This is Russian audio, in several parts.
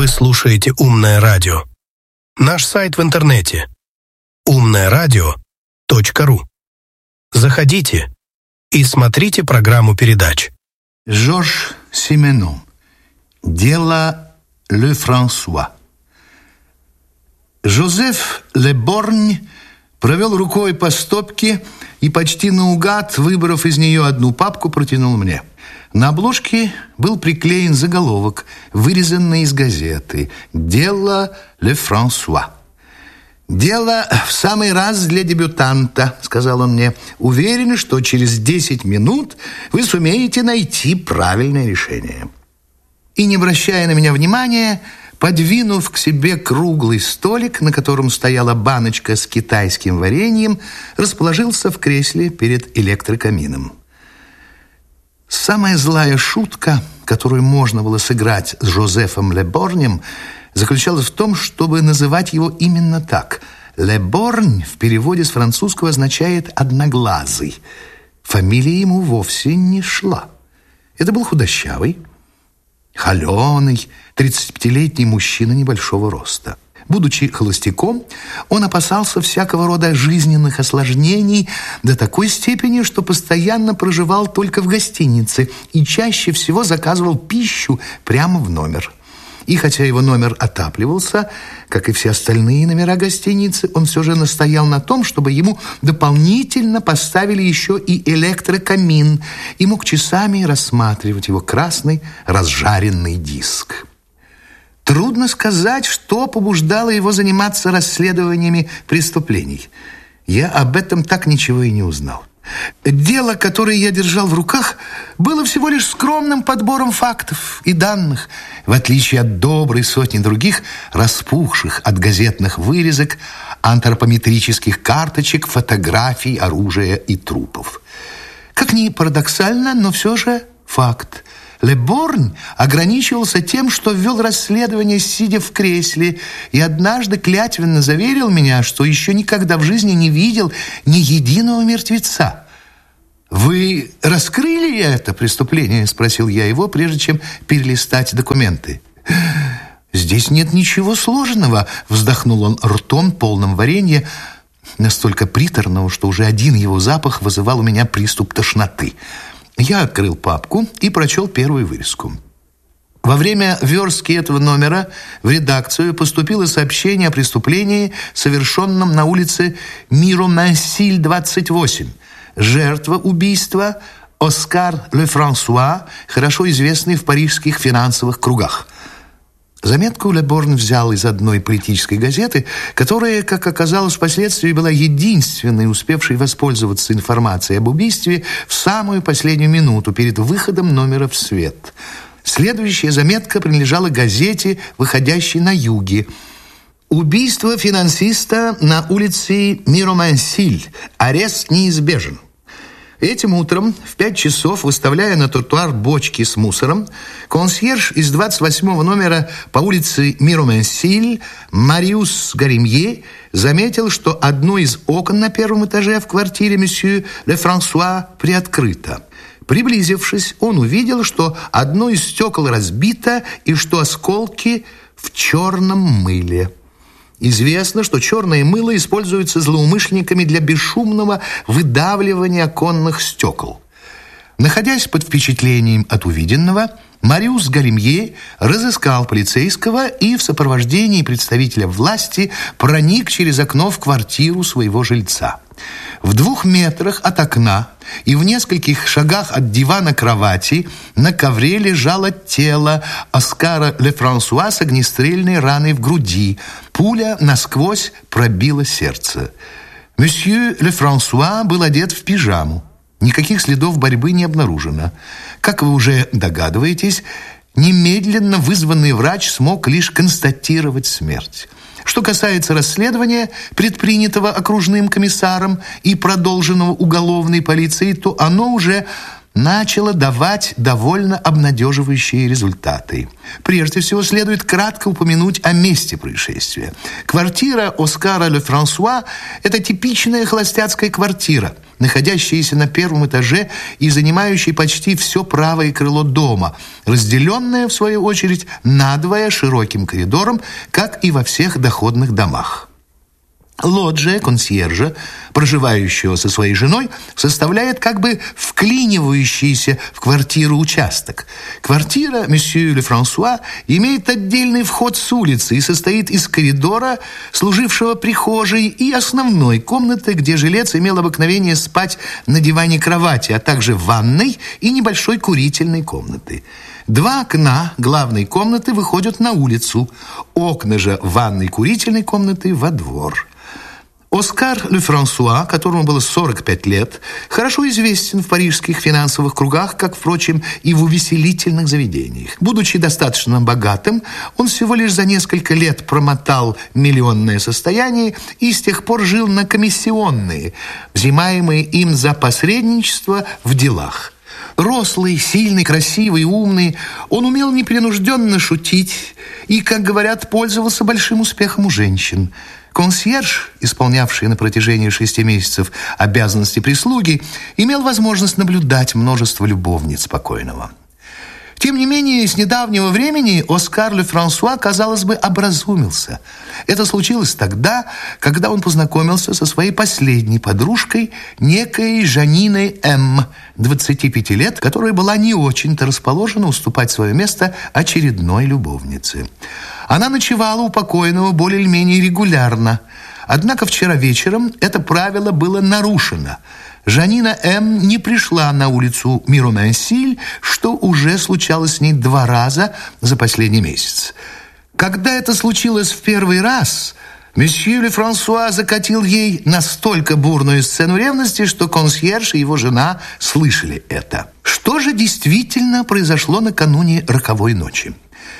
Вы слушаете «Умное радио». Наш сайт в интернете umnoradio.ru. Заходите и смотрите программу передач. Жорж Сименон. Дело Лефрансуа. Жозеф Леборн провел рукой по стопке и почти наугад, выбрав из нее одну папку, протянул мне. На обложке был приклеен заголовок, вырезанный из газеты «Дело Лефрансуа». «Дело в самый раз для дебютанта», — сказал он мне. «Уверен, что через 10 минут вы сумеете найти правильное решение». И, не обращая на меня внимания, подвинув к себе круглый столик, на котором стояла баночка с китайским вареньем, расположился в кресле перед электрокамином. Самая злая шутка, которую можно было сыграть с Жозефом Леборнем, заключалась в том, чтобы называть его именно так. Леборн в переводе с французского означает «одноглазый». Фамилия ему вовсе не шла. Это был худощавый, холеный, 35-летний мужчина небольшого роста. Будучи холостяком, он опасался всякого рода жизненных осложнений до такой степени, что постоянно проживал только в гостинице и чаще всего заказывал пищу прямо в номер. И хотя его номер отапливался, как и все остальные номера гостиницы, он все же настоял на том, чтобы ему дополнительно поставили еще и электрокамин, и мог часами рассматривать его красный разжаренный диск. Трудно сказать, что побуждало его заниматься расследованиями преступлений. Я об этом так ничего и не узнал. Дело, которое я держал в руках, было всего лишь скромным подбором фактов и данных, в отличие от доброй сотни других, распухших от газетных вырезок, антропометрических карточек, фотографий, оружия и трупов. Как ни парадоксально, но все же факт. Леборн ограничивался тем, что вел расследование, сидя в кресле, и однажды клятвенно заверил меня, что еще никогда в жизни не видел ни единого мертвеца. «Вы раскрыли это преступление?» – спросил я его, прежде чем перелистать документы. «Здесь нет ничего сложного», – вздохнул он ртом, полным варенья, настолько приторного, что уже один его запах вызывал у меня приступ тошноты. Я открыл папку и прочел первую вырезку. Во время верстки этого номера в редакцию поступило сообщение о преступлении, совершенном на улице Миромансиль, 28. Жертва убийства Оскар Лефрансуа, хорошо известный в парижских финансовых кругах. Заметку Леборн взял из одной политической газеты, которая, как оказалось впоследствии, была единственной, успевшей воспользоваться информацией об убийстве в самую последнюю минуту перед выходом номера в свет. Следующая заметка принадлежала газете, выходящей на юге. «Убийство финансиста на улице Миромансиль. Арест неизбежен». Этим утром в 5 часов, выставляя на тротуар бочки с мусором, консьерж из 28-го номера по улице Миромансиль Мариус Гаримье заметил, что одно из окон на первом этаже в квартире месье Лефрансуа приоткрыто. Приблизившись, он увидел, что одно из стекол разбито и что осколки в черном мыле. Известно, что черное мыло используется злоумышленниками для бесшумного выдавливания оконных стекол. Находясь под впечатлением от увиденного, Мариус Гаримье разыскал полицейского и в сопровождении представителя власти проник через окно в квартиру своего жильца. В 2 метрах от окна и в нескольких шагах от дивана кровати на ковре лежало тело Оскара Лефрансуа с огнестрельной раной в груди. Пуля насквозь пробила сердце. Месье Лефрансуа был одет в пижаму. Никаких следов борьбы не обнаружено. Как вы уже догадываетесь, немедленно вызванный врач смог лишь констатировать смерть. Что касается расследования, предпринятого окружным комиссаром и продолженного уголовной полицией, то оно уже начало давать довольно обнадеживающие результаты. Прежде всего, следует кратко упомянуть о месте происшествия. Квартира Оскара Лефрансуа – это типичная холостяцкая квартира, находящаяся на первом этаже и занимающая почти все правое крыло дома, разделенная, в свою очередь, надвое широким коридором, как и во всех доходных домах. Лоджия консьержа, проживающего со своей женой, составляет как бы вклинивающийся в квартиру участок. Квартира месье Лефрансуа имеет отдельный вход с улицы и состоит из коридора, служившего прихожей, и основной комнаты, где жилец имел обыкновение спать на диване кровати, а также ванной и небольшой курительной комнаты. 2 окна главной комнаты выходят на улицу, окна же ванной курительной комнаты во двор. Оскар Лефрансуа, которому было 45 лет, хорошо известен в парижских финансовых кругах, как, впрочем, и в увеселительных заведениях. Будучи достаточно богатым, он всего лишь за несколько лет промотал миллионное состояние и с тех пор жил на комиссионные, взимаемые им за посредничество в делах. Рослый, сильный, красивый, умный, он умел непринужденно шутить и, как говорят, пользовался большим успехом у женщин. Консьерж, исполнявший на протяжении 6 месяцев обязанности прислуги, имел возможность наблюдать множество любовниц покойного. Тем не менее, с недавнего времени Оскар Лефрансуа, казалось бы, образумился. Это случилось тогда, когда он познакомился со своей последней подружкой, некой Жаниной М., 25 лет, которая была не очень-то расположена уступать свое место очередной любовнице. Она ночевала у покойного более или менее регулярно. Однако вчера вечером это правило было нарушено. Жанина М. не пришла на улицу Мироменсиль, что уже случалось с ней 2 раза за последний месяц. Когда это случилось в первый раз, месье Лефрансуа закатил ей настолько бурную сцену ревности, что консьерж и его жена слышали это. Что же действительно произошло накануне роковой ночи?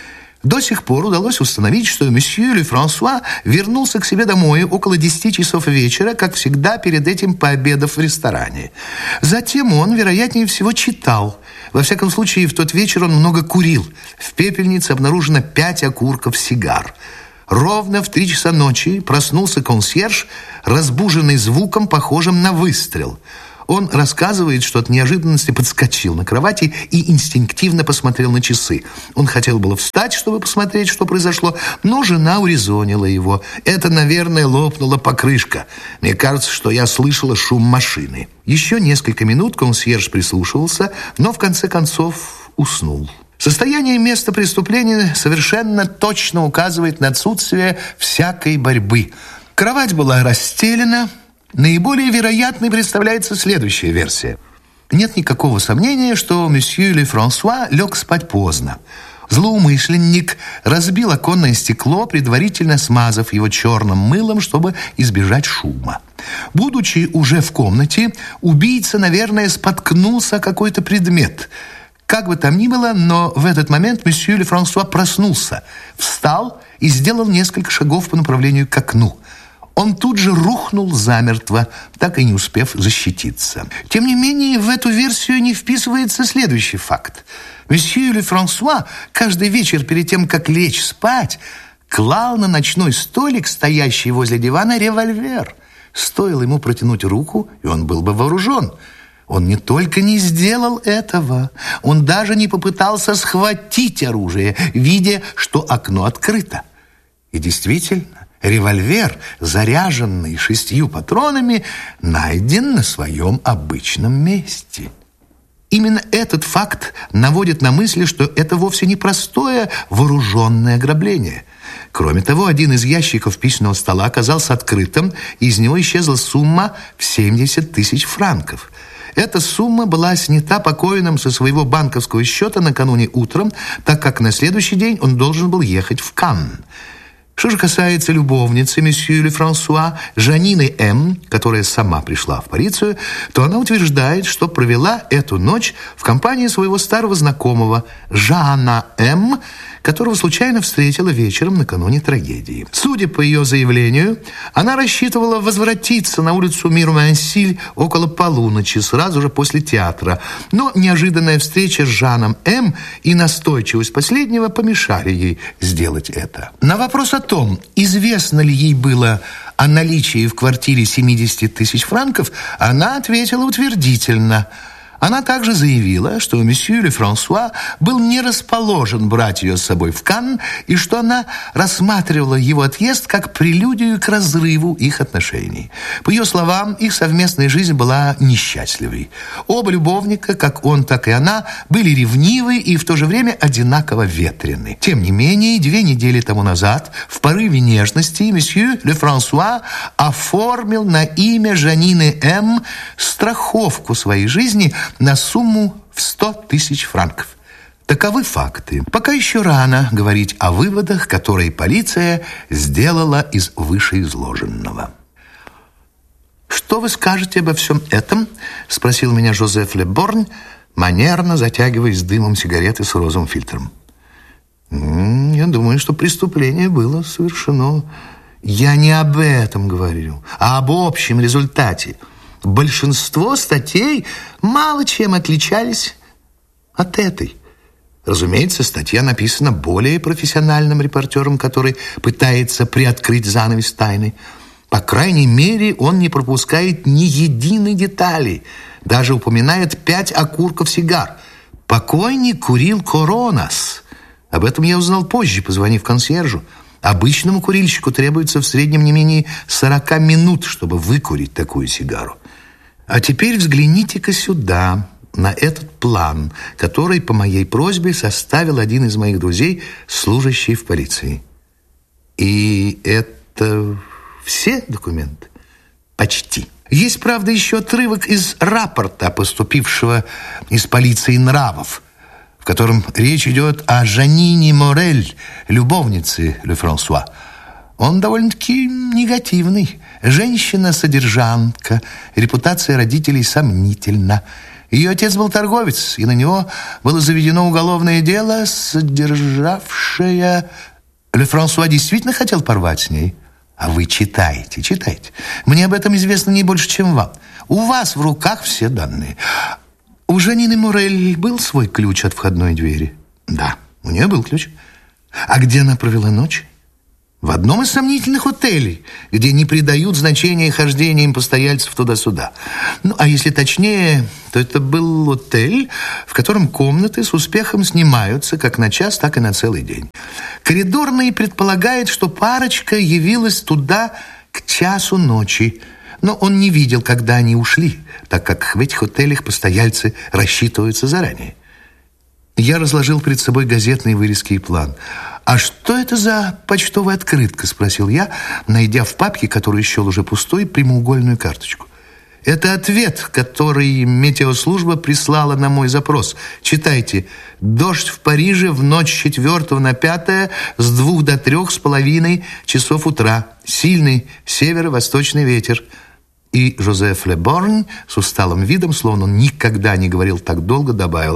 До сих пор удалось установить, что месье Лефрансуа вернулся к себе домой около 10 часов вечера, как всегда, перед этим пообедав в ресторане. Затем он, вероятнее всего, читал. Во всяком случае, в тот вечер он много курил. В пепельнице обнаружено 5 окурков сигар. Ровно в 3 часа ночи проснулся консьерж, разбуженный звуком, похожим на выстрел. Он рассказывает, что от неожиданности подскочил на кровати и инстинктивно посмотрел на часы. Он хотел было встать, чтобы посмотреть, что произошло, но жена урезонила его. Это, наверное, лопнула покрышка. Мне кажется, что я слышала шум машины. Еще несколько минут консьерж прислушивался, но в конце концов уснул. Состояние места преступления совершенно точно указывает на отсутствие всякой борьбы. Кровать была расстелена. Наиболее вероятной представляется следующая версия. Нет никакого сомнения, что месье Лефрансуа лег спать поздно. Злоумышленник разбил оконное стекло, предварительно смазав его черным мылом, чтобы избежать шума. Будучи уже в комнате, убийца, наверное, споткнулся о какой-то предмет. Как бы там ни было, но в этот момент месье Лефрансуа проснулся, встал и сделал несколько шагов по направлению к окну. Он тут же рухнул замертво, так и не успев защититься. Тем не менее, в эту версию не вписывается следующий факт. Месье Лефрансуа каждый вечер перед тем, как лечь спать, клал на ночной столик, стоящий возле дивана, револьвер. Стоило ему протянуть руку, и он был бы вооружен. Он не только не сделал этого, он даже не попытался схватить оружие, видя, что окно открыто. И действительно, револьвер, заряженный 6 патронами, найден на своем обычном месте. Именно этот факт наводит на мысль, что это вовсе не простое вооруженное ограбление. Кроме того, один из ящиков письменного стола оказался открытым, и из него исчезла сумма в 70 тысяч франков. Эта сумма была снята покойным со своего банковского счета накануне утром, так как на следующий день он должен был ехать в Канн. Что же касается любовницы месье Лефрансуа, Жанины М., которая сама пришла в полицию, то она утверждает, что провела эту ночь в компании своего старого знакомого Жана М., которого случайно встретила вечером накануне трагедии. Судя по ее заявлению, она рассчитывала возвратиться на улицу Мирмансиль около полуночи, сразу же после театра. Но неожиданная встреча с Жаном М. и настойчивость последнего помешали ей сделать это. На вопрос о том, известно ли ей было о наличии в квартире 70 тысяч франков, она ответила утвердительно. Она также заявила, что месье Лефрансуа был не расположен брать ее с собой в Канн, и что она рассматривала его отъезд как прелюдию к разрыву их отношений. По ее словам, их совместная жизнь была несчастливой. Оба любовника, как он, так и она, были ревнивы и в то же время одинаково ветрены. Тем не менее, 2 недели тому назад, в порыве нежности, месье Лефрансуа оформил на имя Жанины М. страховку своей жизни на сумму в 100 тысяч франков. Таковы факты. Пока еще рано говорить о выводах, которые полиция сделала из вышеизложенного. «Что вы скажете обо всем этом?» – спросил меня Жозеф Леборн, манерно затягиваясь дымом сигареты с розовым фильтром. «Я думаю, что преступление было совершено. Я не об этом говорю, а об общем результате. Большинство статей мало чем отличались от этой. Разумеется, статья написана более профессиональным репортером, который пытается приоткрыть занавес тайны. По крайней мере, он не пропускает ни единой детали, даже упоминает 5 окурков сигар. Покойник курил коронас. Об этом я узнал позже, позвонив консьержу. Обычному курильщику требуется в среднем не менее 40 минут, чтобы выкурить такую сигару. А теперь взгляните-ка сюда, на этот план, который по моей просьбе составил один из моих друзей, служащий в полиции. И это все документы? Почти. Есть, правда, еще отрывок из рапорта, поступившего из полиции нравов, в котором речь идет о Жанине Морель, любовнице Лефрансуа. Он довольно-таки негативный. Женщина-содержанка, репутация родителей сомнительна. Ее отец был торговец, и на него было заведено уголовное дело, содержавшее... Лефрансуа действительно хотел порвать с ней. А вы читайте. Мне об этом известно не больше, чем вам. У вас в руках все данные. У Жанины Морель был свой ключ от входной двери? Да, у нее был ключ. А где она провела ночь? В одном из сомнительных отелей, где не придают значения хождениям постояльцев туда-сюда. Ну, а если точнее, то это был отель, в котором комнаты с успехом снимаются как на час, так и на целый день. Коридорный предполагает, что парочка явилась туда к часу ночи, но он не видел, когда они ушли, так как в этих отелях постояльцы рассчитываются заранее. Я разложил перед собой газетные вырезки и план. «А что это за почтовая открытка?» – спросил я, найдя в папке, которую счел уже пустой, прямоугольную карточку. «Это ответ, который метеослужба прислала на мой запрос. Читайте. Дождь в Париже в ночь с 4 на 5 с 2 до 3:30 часов утра. Сильный северо-восточный ветер». И Жозеф Леборн с усталым видом, словно он никогда не говорил так долго, добавил: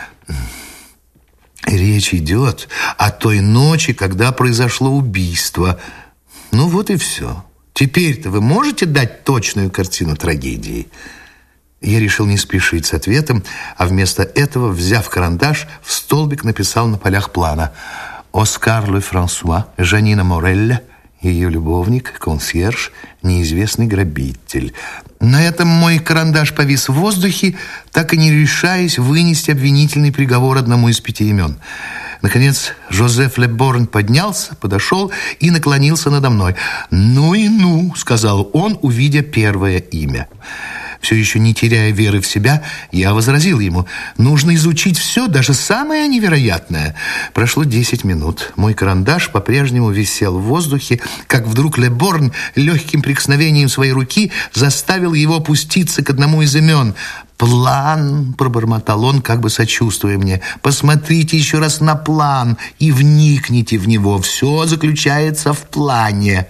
«Речь идет о той ночи, когда произошло убийство». Ну вот и все. Теперь-то вы можете дать точную картину трагедии? Я решил не спешить с ответом, а вместо этого, взяв карандаш, в столбик написал на полях плана: Оскар Лефрансуа, Жанина Морель, ее любовник, консьерж, неизвестный грабитель. На этом мой карандаш повис в воздухе, так и не решаясь вынести обвинительный приговор одному из 5 имен. Наконец, Жозеф Леборн поднялся, подошел и наклонился надо мной. «Ну и ну», — сказал он, увидя первое имя. Все еще не теряя веры в себя, я возразил ему: нужно изучить все, даже самое невероятное. Прошло 10 минут. Мой карандаш по-прежнему висел в воздухе, как вдруг Леборн легким прикосновением своей руки заставил его опуститься к одному из имен. «План», — пробормотал он, как бы сочувствуя мне. «Посмотрите еще раз на план и вникните в него. Все заключается в плане».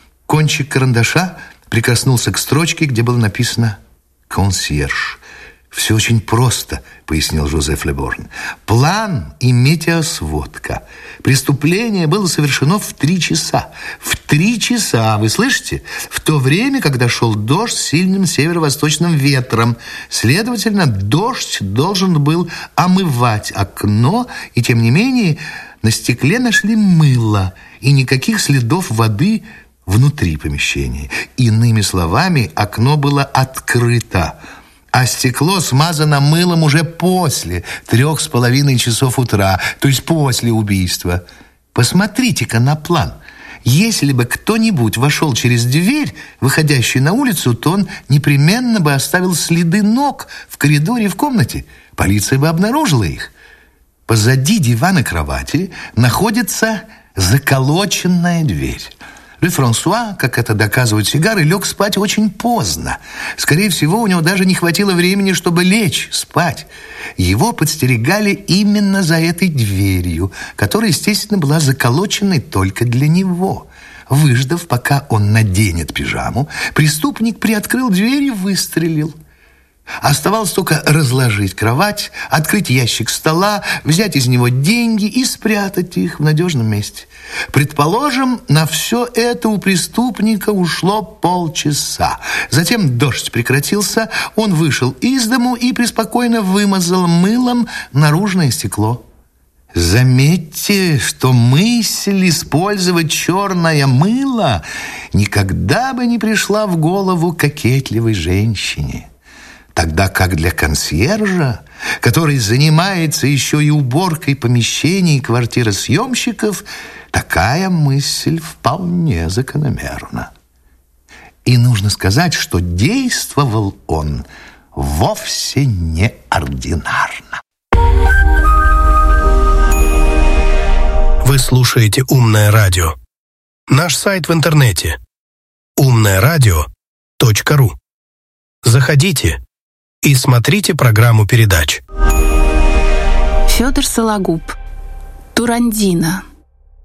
Кончик карандаша прикоснулся к строчке, где было написано «Консьерж». «Все очень просто», — пояснил Жозеф Леборн. «План и метеосводка. Преступление было совершено в 3 часа. В 3 часа, вы слышите? В то время, когда шел дождь с сильным северо-восточным ветром. Следовательно, дождь должен был омывать окно, и тем не менее на стекле нашли мыло и никаких следов воды внутри помещения. Иными словами, окно было открыто, а стекло смазано мылом уже после 3,5 часов утра, то есть после убийства. Посмотрите-ка на план. Если бы кто-нибудь вошел через дверь, выходящую на улицу, то он непременно бы оставил следы ног в коридоре и в комнате. Полиция бы обнаружила их. Позади дивана кровати находится заколоченная дверь. Ле Франсуа, как это доказывают сигары, лег спать очень поздно. Скорее всего, у него даже не хватило времени, чтобы лечь спать. Его подстерегали именно за этой дверью, которая, естественно, была заколоченной только для него. Выждав, пока он наденет пижаму, преступник приоткрыл дверь и выстрелил. Оставалось только разложить кровать, открыть ящик стола, взять из него деньги и спрятать их в надежном месте. Предположим, на все это у преступника ушло полчаса. Затем дождь прекратился, он вышел из дому и преспокойно вымазал мылом наружное стекло. Заметьте, что мысль использовать черное мыло никогда бы не пришла в голову кокетливой женщине. Тогда как для консьержа, который занимается еще и уборкой помещений квартиросъемщиков, такая мысль вполне закономерна. И нужно сказать, что действовал он вовсе неординарно. Вы слушаете «Умное радио». Наш сайт в интернете umnaeradio.ru. Заходите и смотрите программу передач. Фёдор Сологуб. Турандина.